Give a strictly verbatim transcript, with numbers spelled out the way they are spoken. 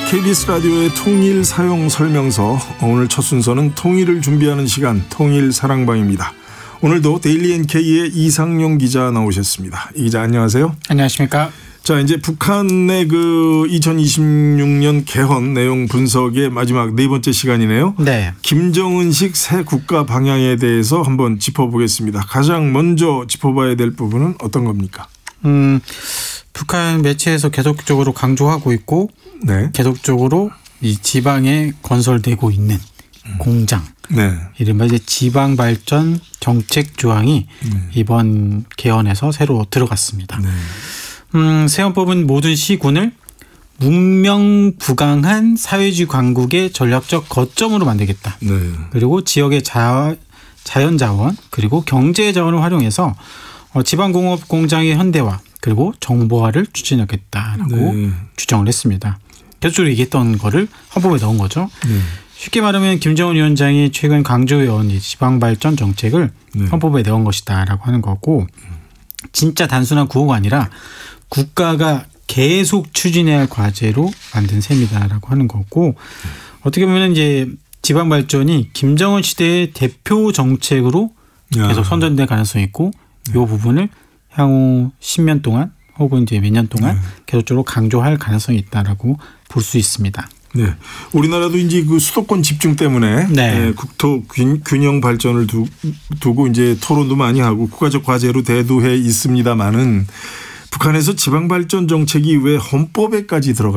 케이비에스 라디오의 통일 사용 설명서, 오늘 첫 순서는 통일을 준비하는 시간, 통일 사랑방입니다. 오늘도 데일리 엔케이의 이상용 기자 나오셨습니다. 이 기자 안녕하세요. 안녕하십니까. 자, 이제 북한의 그 이천이십육 년 개헌 내용 분석의 마지막 네 번째 시간이네요. 네. 김정은식 새 국가 방향에 대해서 한번 짚어보겠습니다. 가장 먼저 짚어봐야 될 부분은 어떤 겁니까? 음, 북한 매체에서 계속적으로 강조하고 있고, 네. 계속적으로 이 지방에 건설되고 있는 음. 공장, 네. 이른바 이제 지방 발전 정책 조항이 음. 이번 개헌에서 새로 들어갔습니다. 네. 음, 새 헌법은 모든 시군을 문명부강한 사회주의 강국의 전략적 거점으로 만들겠다. 네. 그리고 지역의 자, 자연자원 그리고 경제자원을 활용해서 어, 지방공업 공장의 현대화 그리고 정보화를 추진하겠다라고 네. 주장을 했습니다. 계속적으로 얘기했던 거를 헌법에 넣은 거죠. 네. 쉽게 말하면 김정은 위원장이 최근 강조해온 이 지방발전 정책을 네. 헌법에 넣은 것이다라고 하는 거고, 진짜 단순한 구호가 아니라 국가가 계속 추진해야 할 과제로 만든 셈이다라고 하는 거고, 어떻게 보면 이제 지방발전이 김정은 시대의 대표 정책으로 계속 선전될 가능성이 있고, 이 부분을 향후 십 년 동안 혹은 이제 몇 년 동안 네. 계속적으로 강조할 가능성이 있다라고 볼 수 있습니다. 네, 우리나라도 이제 그 수도권 집중 때문에 네. 네, 국토 균, 균형 발전을 두, 두고 이제 토론도 많이 하고 국가적 과제로 대두해 있습니다만은 북한에서 지방 발전 정책이 왜 헌법에까지 들어가